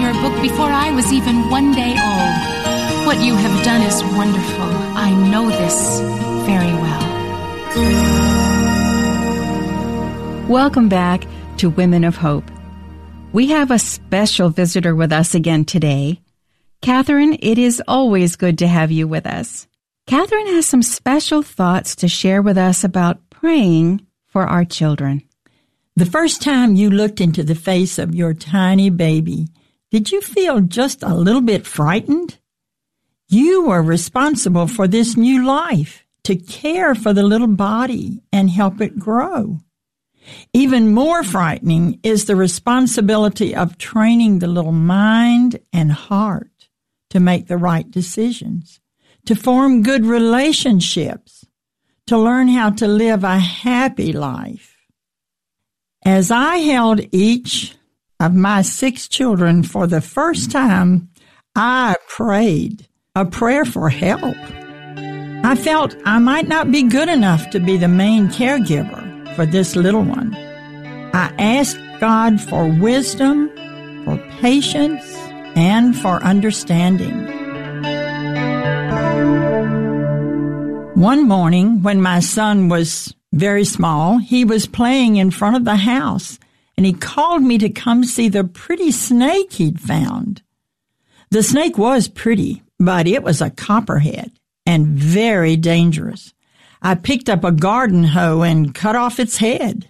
your book before I was even 1 day old. What you have done is wonderful. I know this very well. Welcome back to Women of Hope. We have a special visitor with us again today. Catherine, it is always good to have you with us. Catherine has some special thoughts to share with us about praying for our children. The first time you looked into the face of your tiny baby, did you feel just a little bit frightened? You were responsible for this new life, to care for the little body and help it grow. Even more frightening is the responsibility of training the little mind and heart to make the right decisions, to form good relationships, to learn how to live a happy life. As I held each of my 6 children for the first time, I prayed a prayer for help. I felt I might not be good enough to be the main caregiver for this little one. I asked God for wisdom, for patience, and for understanding. One morning, when my son was very small, he was playing in front of the house, and he called me to come see the pretty snake he'd found. The snake was pretty, but it was a copperhead and very dangerous. I picked up a garden hoe and cut off its head.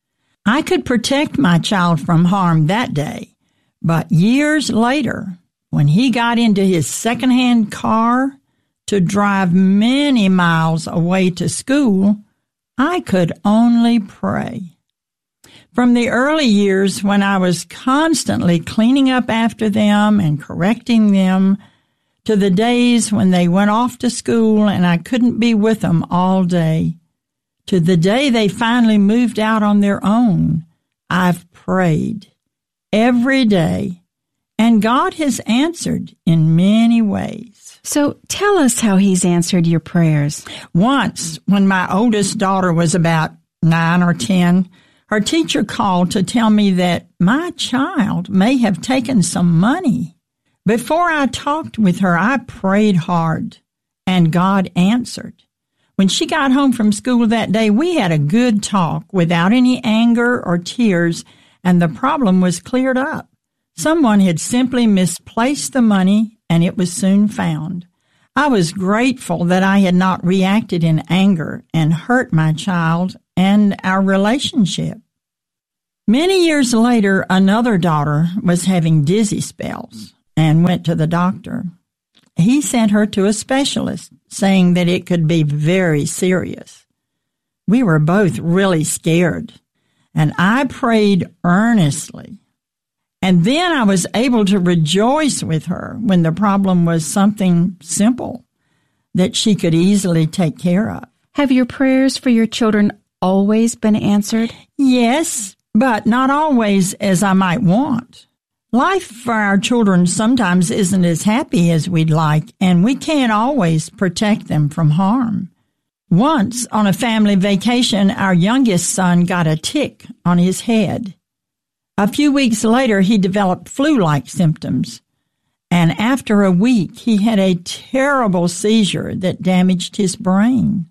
I could protect my child from harm that day, but years later, when he got into his second-hand car to drive many miles away to school, I could only pray. From the early years when I was constantly cleaning up after them and correcting them, to the days when they went off to school and I couldn't be with them all day, to the day they finally moved out on their own, I've prayed every day, and God has answered in many ways. So tell us how He's answered your prayers. Once, when my oldest daughter was about 9 or 10, her teacher called to tell me that my child may have taken some money. Before I talked with her, I prayed hard, and God answered. When she got home from school that day, we had a good talk without any anger or tears, and the problem was cleared up. Someone had simply misplaced the money, and it was soon found. I was grateful that I had not reacted in anger and hurt my child and our relationship. Many years later, another daughter was having dizzy spells and went to the doctor. He sent her to a specialist, saying that it could be very serious. We were both really scared, and I prayed earnestly. And then I was able to rejoice with her when the problem was something simple that she could easily take care of. Have your prayers for your children always been answered? Yes, but not always as I might want. Life for our children sometimes isn't as happy as we'd like, and we can't always protect them from harm. Once, on a family vacation, our youngest son got a tick on his head. A few weeks later, he developed flu-like symptoms, and after a week, he had a terrible seizure that damaged his brain.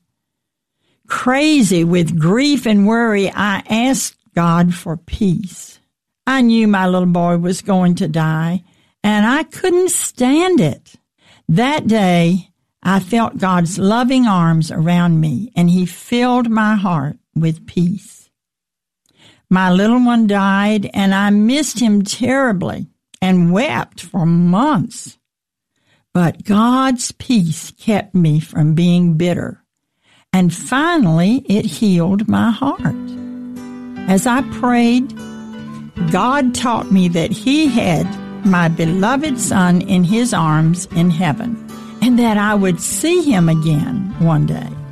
Crazy with grief and worry, I asked God for peace. I knew my little boy was going to die, and I couldn't stand it. That day, I felt God's loving arms around me, and He filled my heart with peace. My little one died, and I missed him terribly and wept for months. But God's peace kept me from being bitter, and finally it healed my heart. As I prayed, God taught me that He had my beloved Son in His arms in heaven, and that I would see Him again one day.